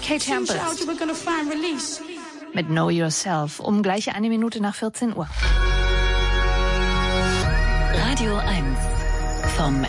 Kate Tempest mit Know Yourself um gleich 1:14 Uhr. Radio 1 vom